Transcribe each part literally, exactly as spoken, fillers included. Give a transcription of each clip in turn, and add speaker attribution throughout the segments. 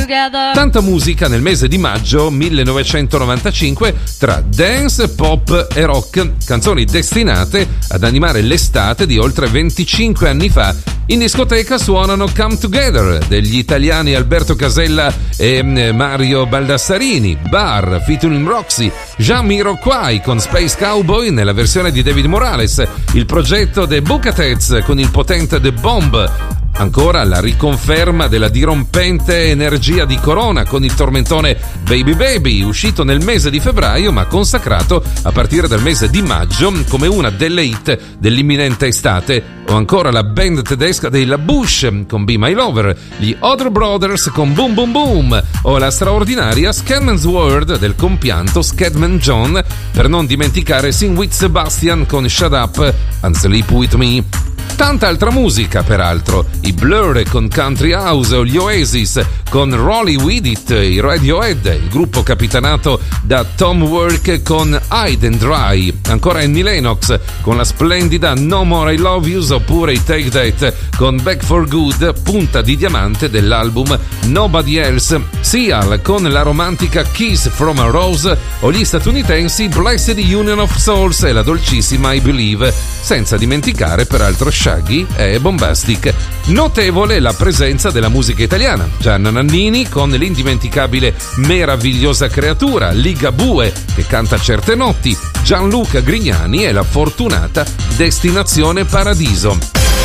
Speaker 1: together.
Speaker 2: Tanta musica nel mese di maggio millenovecentonovantacinque tra dance, pop e rock, canzoni destinate ad animare l'estate di oltre venticinque anni fa. In discoteca suonano Come Together degli italiani Alberto Casella e Mario Baldassarini, Bar featuring Roxy, Jamiroquai con Space Cowboy nella versione di David Morales, il progetto The Bucketheads con il potente The Bomb. Ancora la riconferma della dirompente energia di Corona con il tormentone Baby Baby, uscito nel mese di febbraio ma consacrato a partire dal mese di maggio come una delle hit dell'imminente estate. O ancora la band tedesca dei La Bouche con Be My Lover, gli Other Brothers con Boom Boom Boom, o la straordinaria Scatman's World del compianto Scatman John, per non dimenticare Sing With Sebastian con Shut Up and Sleep With Me. Tanta altra musica, peraltro, i Blur con Country House o gli Oasis con Rolly With It, i Radiohead, il gruppo capitanato da Tom Work con Hide and Dry, ancora Annie Lennox con la splendida No More I Love Yous, oppure i Take That con Back for Good, punta di diamante dell'album Nobody Else, Seal con la romantica Kiss from a Rose, o gli statunitensi Blessed Union of Souls e la dolcissima I Believe, senza dimenticare peraltro Shaggy e Bombastic. Notevole la presenza della musica italiana, Gianna Nannini con l'indimenticabile Meravigliosa Creatura, Ligabue che canta Certe Notti, Gianluca Grignani e la fortunata Destinazione Paradiso.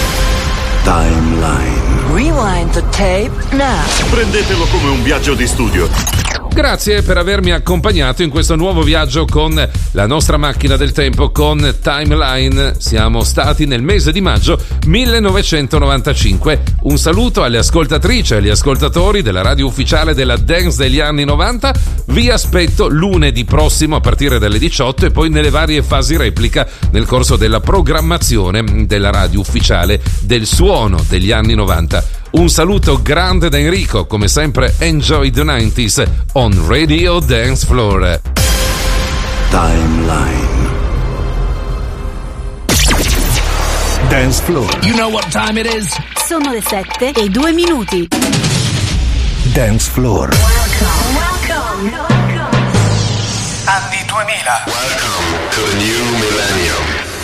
Speaker 3: Timeline.
Speaker 4: Rewind the tape now.
Speaker 3: Prendetelo come un viaggio di studio.
Speaker 2: Grazie per avermi accompagnato in questo nuovo viaggio con la nostra macchina del tempo con Timeline. Siamo stati nel mese di maggio millenovecentonovantacinque. Un saluto alle ascoltatrici e agli ascoltatori della radio ufficiale della dance degli anni novanta. Vi aspetto lunedì prossimo a partire dalle diciotto e poi nelle varie fasi replica nel corso della programmazione della radio ufficiale del suono degli anni novanta. Un saluto grande da Enrico, come sempre enjoy the nineties on Radio Dance Floor.
Speaker 3: Timeline. Dance Floor.
Speaker 5: You know what time it is?
Speaker 1: Sono le sette e due minuti.
Speaker 3: Dance Floor.
Speaker 1: Welcome, welcome, welcome.
Speaker 5: Anni duemila.
Speaker 6: Welcome to the new millennium.